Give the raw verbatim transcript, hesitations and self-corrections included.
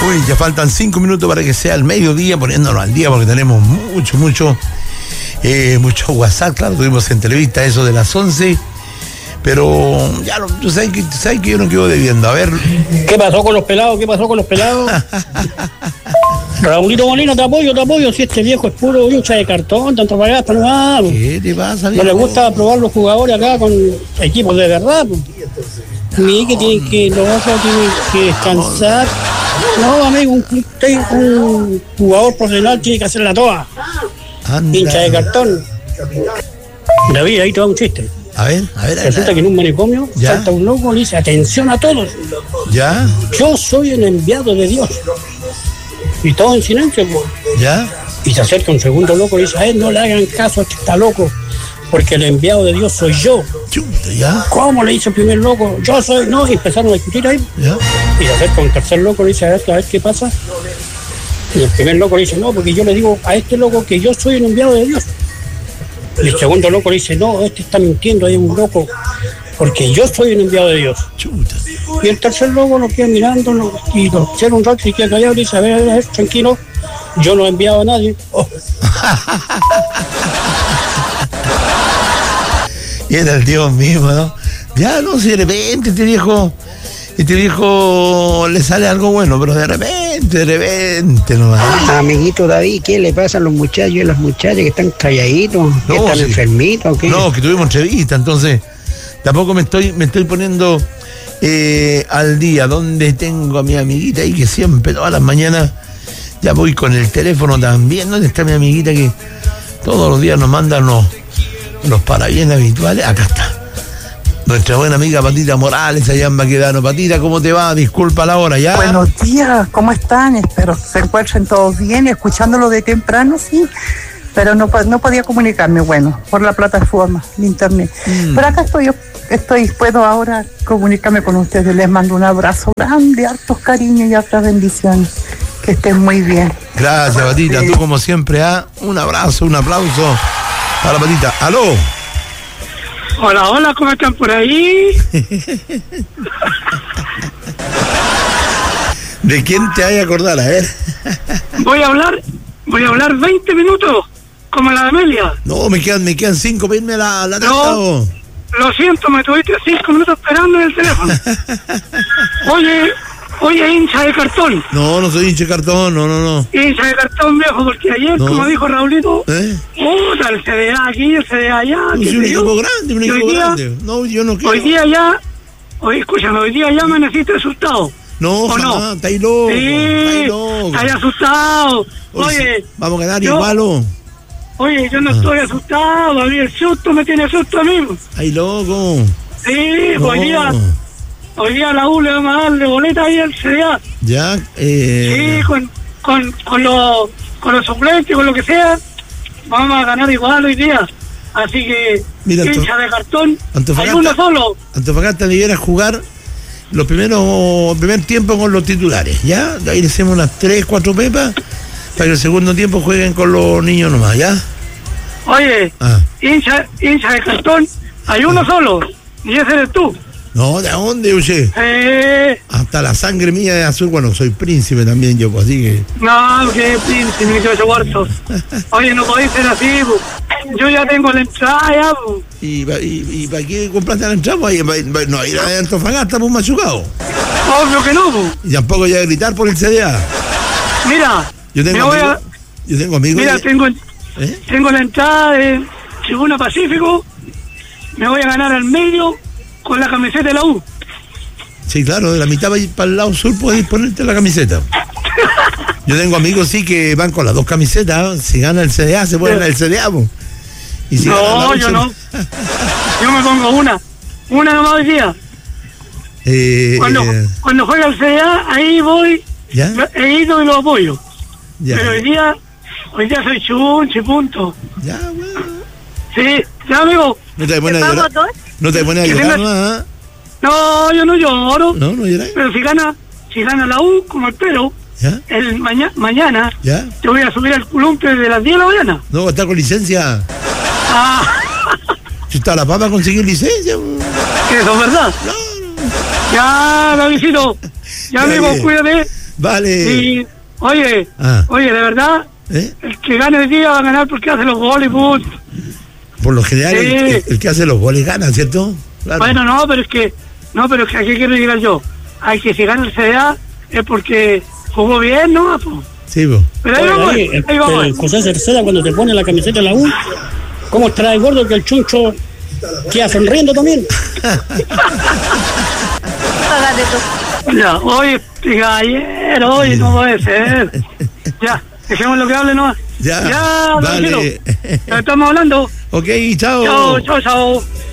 Uy, ya faltan cinco minutos para que sea el mediodía, poniéndonos al día porque tenemos mucho, mucho, eh, mucho WhatsApp. Claro, tuvimos entrevista eso de las once, pero ya lo, tú sabes que, sabes que yo no quedo debiendo. A ver. ¿Qué pasó con los pelados? ¿Qué pasó con los pelados? Raulito Molina, te apoyo, te apoyo. Si este viejo es puro lucha de cartón, tanto para acá, no va. ¿Qué te pasa, viejo? No le gusta probar los jugadores acá con equipos de verdad. Ni que tienen que, los otros tienen que descansar. No, amigo, un, un jugador profesional tiene que hacerla toda. Anda. Hincha de cartón. David, ahí te va un chiste. A ver, a ver. Resulta a ver. Que en un manicomio ¿Ya? Salta un loco y le dice, atención a todos. ¿Ya? Yo soy el enviado de Dios. Y todo en silencio, pues. ¿Ya? Y se acerca un segundo loco y dice, a él no le hagan caso a este está loco, porque el enviado de Dios soy yo. Chuta, ¿ya? ¿Cómo le dice el primer loco? Yo soy, no, y empezaron a discutir ahí. ¿Ya? Y se acerca un tercer loco y le dice, a ver, a ver qué pasa. Y el primer loco le dice, no, porque yo le digo a este loco que yo soy el enviado de Dios. Y el segundo loco le dice, no, este está mintiendo, hay un loco, porque yo soy el enviado de Dios. Chuta. Y el tercer loco lo queda mirando lo, y lo observa un rato y queda callado y dice, a ver, a ver, a ver, tranquilo, yo no he enviado a nadie. Oh. Y era el Dios mismo, ¿no? Ya, no, si de repente este viejo, este viejo le sale algo bueno, pero de repente, de repente nomás. Amiguito David, ¿qué le pasa a los muchachos y las muchachas que están calladitos? ¿Que no, están sí. enfermitos o qué? No, que tuvimos entrevista, entonces tampoco me estoy, me estoy poniendo eh, al día, donde tengo a mi amiguita ahí que siempre, todas las mañanas, ya voy con el teléfono también. ¿Dónde está mi amiguita que todos los días nos manda los, los parabienes habituales? Acá está. Nuestra buena amiga Patita Morales, allá en Baquedano. Patita, ¿cómo te va? Disculpa la hora, ¿ya? Buenos días, ¿cómo están? Espero se encuentren todos bien, escuchándolo de temprano, sí, pero no, no podía comunicarme, bueno, por la plataforma, el internet. Mm. Pero acá estoy, estoy, puedo ahora comunicarme con ustedes. Les mando un abrazo grande, hartos cariños y hartas bendiciones. Que estén muy bien. Gracias, Patita, sí. Tú como siempre, ¿ah? Un abrazo, un aplauso para Patita. ¿Aló? Hola, hola, ¿cómo están por ahí? ¿De quién te hay a acordar? A ver. Voy a hablar, voy a hablar veinte minutos, como la de Amelia. No, me quedan, me quedan cinco para irme a la, la no, lo siento, me tuviste cinco minutos esperando en el teléfono. Oye, oye, hincha de cartón. No, no soy hincha de cartón, no, no, no. Hincha de cartón, viejo, porque ayer, no. como dijo Raulito, ¿Eh? puta, el C D A aquí, el C D A allá. No, soy un equipo grande, un equipo grande. No, yo no quiero. Hoy día ya, hoy, escúchame, hoy día ya me necesito asustado. No, jamás, no? Está ahí loco, sí, está ahí loco. Está ahí asustado. Oye, vamos a ganar yo, igual, ¿o? Oye, yo no ah. estoy asustado, a mí el susto me tiene susto a mí. Ahí loco. Sí, no. hoy día, hoy día a la U le vamos a darle boleta ahí al C D A. Ya, eh. Sí, con, con, con los, con los suplentes, con lo que sea, vamos a ganar igual hoy día. Así que, mira, hincha de cartón, hay uno solo. Antofagasta debiera jugar los primeros, primer tiempo con los titulares, ¿ya? Ahí le hacemos unas tres, cuatro pepas, para que el segundo tiempo jueguen con los niños nomás, ¿ya? Oye, ah. hincha, hincha de cartón, hay uno ah. solo, y ese eres tú. No, ¿de dónde, oye? Eh... Hasta la sangre mía es azul. Bueno, soy príncipe también yo, pues, así que... No, que príncipe, que yo cuarto. Oye, no podéis ser así, pues. Yo ya tengo la entrada, ya, pues. ¿Y, y, y para qué compraste la entrada? Pues, no, ir a Antofagasta, pues, machucado. Obvio que no, pues. Y tampoco ya a gritar por el C D A. Mira, yo tengo me amigos... voy a... Yo tengo amigos... Mira, de... tengo, ¿Eh? tengo la entrada de Tribuna Pacífico. Me voy a ganar al medio con la camiseta de la U. Sí, claro, de la mitad para el lado sur puedes ponerte la camiseta. Yo tengo amigos, sí, que van con las dos camisetas. Si gana el C D A, se ponen el C D A. Y si no, yo no. Yo me pongo una. Una nomás hoy día. Eh, cuando, eh, cuando juega el C D A, ahí voy. ¿Ya? He ido y lo apoyo. Ya. Pero hoy día, hoy día soy chunche, punto. Ya, bueno. Sí, ya, amigo. No te pones a llorar. No te pones a llorar, ¿no? ¿eh? No, yo no lloro. No, no lloras. Pero si gana, si gana la U, como espero, ¿ya? El maña, mañana, ¿ya? Te voy a subir al columpio de las diez de la mañana. No, está con licencia. Ah. Si está la papa a conseguir licencia. Que eso es verdad. No, no. Ya, Davidito. Ya, ya amigo, bien. Cuídate. Vale. Y, oye, ah. oye, de verdad, ¿eh? El que gane hoy día va a ganar porque hace los goles, pues. Por lo general, sí. el, el que hace los goles gana, ¿cierto? Claro. Bueno, no, pero es que, no, pero es que aquí quiero llegar yo. Hay que si gana el C D A es porque jugó bien, ¿no? Pues. Sí, pues. Pero ahí vamos, ahí, ahí vamos. El José Cerceda, cuando te pone la camiseta de la U, ¿cómo trae gordo que el chuncho queda sonriendo también? Ya, oye, gallero, oye, no puede ser. Ya, dejemos lo que hable, ¿no? Ya, ya, vale. Estamos hablando. Ok, chao. Chao, chao, chao.